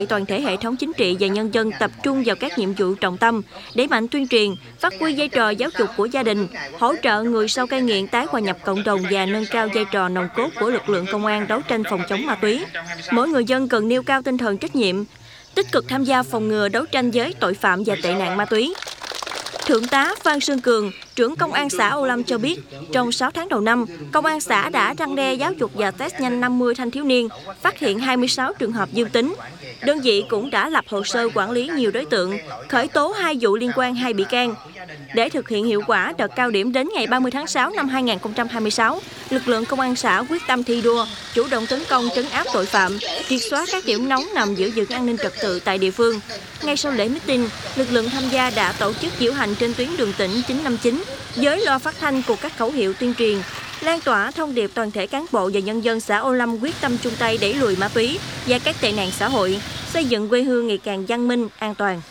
Toàn thể hệ thống chính trị và nhân dân tập trung vào các nhiệm vụ trọng tâm, đẩy mạnh tuyên truyền, phát huy vai trò giáo dục của gia đình, hỗ trợ người sau cai nghiện tái hòa nhập cộng đồng và nâng cao vai trò nòng cốt của lực lượng công an đấu tranh phòng chống ma túy. Mỗi người dân cần nêu cao tinh thần trách nhiệm, tích cực tham gia phòng ngừa đấu tranh với tội phạm và tệ nạn ma túy. Thượng tá Phan Xuân Cường, trưởng Công an xã Âu Lâm cho biết, trong 6 tháng đầu năm, Công an xã đã răn đe giáo dục và test nhanh 50 thanh thiếu niên, phát hiện 26 trường hợp dương tính. Đơn vị cũng đã lập hồ sơ quản lý nhiều đối tượng, khởi tố 2 vụ liên quan 2 bị can. Để thực hiện hiệu quả đợt cao điểm đến ngày 30 tháng 6 năm 2026, lực lượng Công an xã quyết tâm thi đua, chủ động tấn công trấn áp tội phạm, triệt xóa các điểm nóng nằm giữ vững an ninh trật tự tại địa phương. Ngay sau lễ meeting, lực lượng tham gia đã tổ chức diễu hành trên tuyến đường tỉnh 959 với loa phát thanh cùng các khẩu hiệu tuyên truyền, lan tỏa thông điệp toàn thể cán bộ và nhân dân xã Âu Lâm quyết tâm chung tay đẩy lùi ma túy và các tệ nạn xã hội, xây dựng quê hương ngày càng văn minh, an toàn.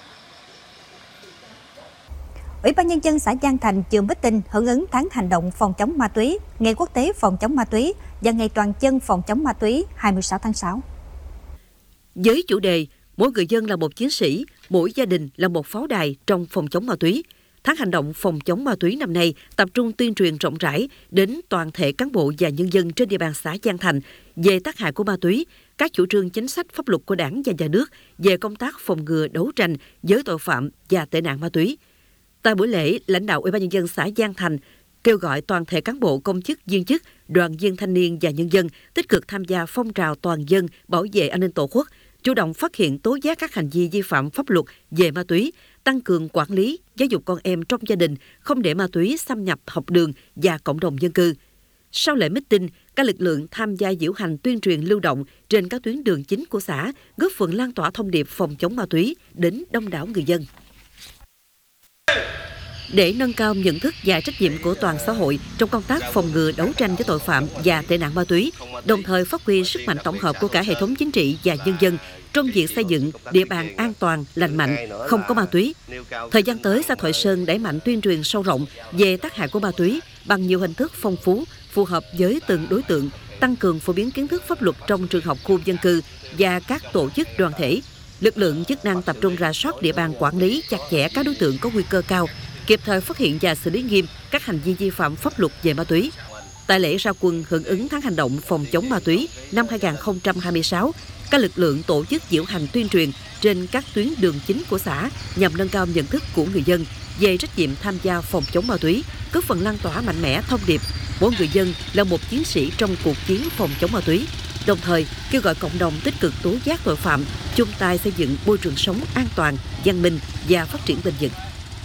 Ủy ban Nhân dân xã Giang Thành vừa meeting hưởng ứng tháng hành động phòng chống ma túy, Ngày Quốc tế phòng chống ma túy và Ngày Toàn dân phòng chống ma túy 26 tháng 6. Với chủ đề mỗi người dân là một chiến sĩ, mỗi gia đình là một pháo đài trong phòng chống ma túy, tháng hành động phòng chống ma túy năm nay tập trung tuyên truyền rộng rãi đến toàn thể cán bộ và nhân dân trên địa bàn xã Giang Thành về tác hại của ma túy, các chủ trương chính sách pháp luật của Đảng và Nhà nước về công tác phòng ngừa đấu tranh với tội phạm và tệ nạn ma túy. Tại buổi lễ, lãnh đạo Ủy ban Nhân dân xã Giang Thành kêu gọi toàn thể cán bộ công chức, viên chức, đoàn viên thanh niên và nhân dân tích cực tham gia phong trào toàn dân bảo vệ an ninh Tổ quốc, chủ động phát hiện tố giác các hành vi vi phạm pháp luật về ma túy, tăng cường quản lý, giáo dục con em trong gia đình, không để ma túy xâm nhập học đường và cộng đồng dân cư. Sau lễ meeting, các lực lượng tham gia diễu hành tuyên truyền lưu động trên các tuyến đường chính của xã, góp phần lan tỏa thông điệp phòng chống ma túy đến đông đảo người dân. Để nâng cao nhận thức và trách nhiệm của toàn xã hội trong công tác phòng ngừa đấu tranh với tội phạm và tệ nạn ma túy, đồng thời phát huy sức mạnh tổng hợp của cả hệ thống chính trị và nhân dân trong việc xây dựng địa bàn an toàn, lành mạnh, không có ma túy. Thời gian tới, xã Thoại Sơn đẩy mạnh tuyên truyền sâu rộng về tác hại của ma túy bằng nhiều hình thức phong phú, phù hợp với từng đối tượng, tăng cường phổ biến kiến thức pháp luật trong trường học, khu dân cư và các tổ chức đoàn thể. Lực lượng chức năng tập trung rà soát địa bàn, quản lý chặt chẽ các đối tượng có nguy cơ cao, kịp thời phát hiện và xử lý nghiêm các hành vi vi phạm pháp luật về ma túy. Tại lễ ra quân hưởng ứng tháng hành động phòng chống ma túy năm 2026, các lực lượng tổ chức diễu hành tuyên truyền trên các tuyến đường chính của xã nhằm nâng cao nhận thức của người dân về trách nhiệm tham gia phòng chống ma túy, góp phần lan tỏa mạnh mẽ thông điệp mỗi người dân là một chiến sĩ trong cuộc chiến phòng chống ma túy. Đồng thời kêu gọi cộng đồng tích cực tố giác tội phạm, chung tay xây dựng môi trường sống an toàn, văn minh và phát triển bền vững.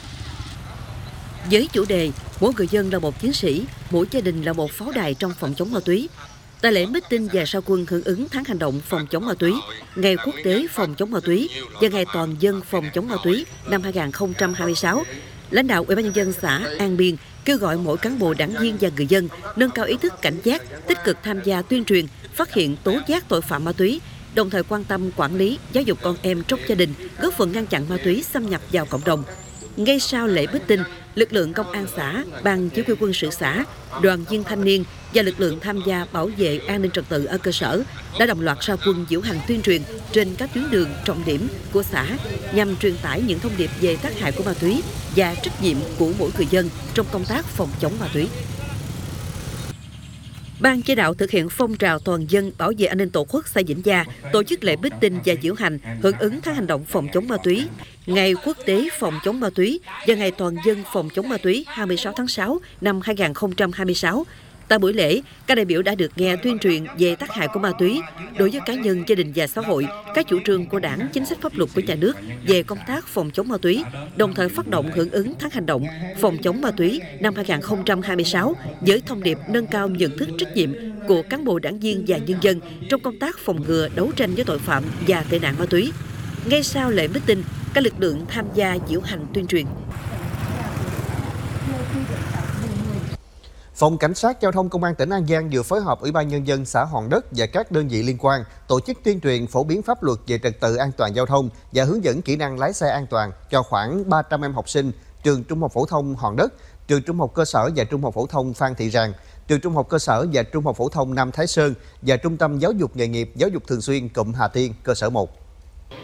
Với chủ đề mỗi người dân là một chiến sĩ, mỗi gia đình là một pháo đài trong phòng chống ma túy, tại lễ meeting và ra quân hưởng ứng tháng hành động phòng chống ma túy, Ngày Quốc tế phòng chống ma túy và Ngày Toàn dân phòng chống ma túy năm 2026, lãnh đạo Ủy ban Nhân dân xã An Biên kêu gọi mỗi cán bộ, đảng viên và người dân nâng cao ý thức cảnh giác, tích cực tham gia tuyên truyền, phát hiện tố giác tội phạm ma túy, đồng thời quan tâm quản lý, giáo dục con em trong gia đình, góp phần ngăn chặn ma túy xâm nhập vào cộng đồng. Ngay sau lễ meeting, lực lượng công an xã, ban chỉ huy quân sự xã, đoàn viên thanh niên và lực lượng tham gia bảo vệ an ninh trật tự ở cơ sở đã đồng loạt ra quân diễu hành tuyên truyền trên các tuyến đường trọng điểm của xã nhằm truyền tải những thông điệp về tác hại của ma túy và trách nhiệm của mỗi người dân trong công tác phòng chống ma túy. Ban chỉ đạo thực hiện phong trào toàn dân bảo vệ an ninh Tổ quốc xã Vĩnh Gia tổ chức lễ meeting và diễu hành hưởng ứng tháng hành động phòng chống ma túy, Ngày Quốc tế phòng chống ma túy và Ngày Toàn dân phòng chống ma túy 26 tháng 6 năm 2026. Tại buổi lễ, các đại biểu đã được nghe tuyên truyền về tác hại của ma túy đối với cá nhân, gia đình và xã hội, các chủ trương của Đảng, chính sách pháp luật của nhà nước về công tác phòng chống ma túy, đồng thời phát động hưởng ứng tháng hành động phòng chống ma túy năm 2026 với thông điệp nâng cao nhận thức trách nhiệm của cán bộ, đảng viên và nhân dân trong công tác phòng ngừa đấu tranh với tội phạm và tệ nạn ma túy. Ngay sau lễ meeting, các lực lượng tham gia diễu hành tuyên truyền. Phòng Cảnh sát Giao thông Công an tỉnh An Giang vừa phối hợp Ủy ban Nhân dân xã Hòn Đất và các đơn vị liên quan tổ chức tuyên truyền phổ biến pháp luật về trật tự an toàn giao thông và hướng dẫn kỹ năng lái xe an toàn cho khoảng 300 em học sinh trường Trung học phổ thông Hòn Đất, trường Trung học cơ sở và Trung học phổ thông Phan Thị Ràng, trường Trung học cơ sở và Trung học phổ thông Nam Thái Sơn và Trung tâm Giáo dục nghề nghiệp giáo dục thường xuyên cụm Hà Tiên cơ sở 1.